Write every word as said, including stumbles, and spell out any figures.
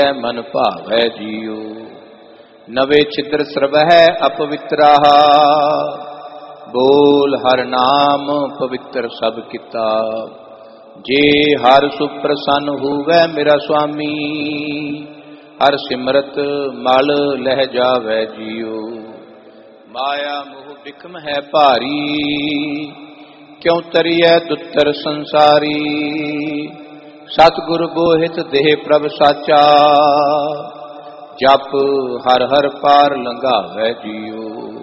मन भावै जियो। नवे छिद्र सर्वह अपवित्रा, बोल हर नाम पवित्र सब किता। जे हर सुप्रसन्न हुवै मेरा स्वामी, हर सिमरत मल लह जावै जियो। माया मोह बिखम है भारी, क्यों तरियै दुत्तर संसारी। सतगुर बोहित देह प्रभ साचा, जप हर हर पार लंघावै जियो।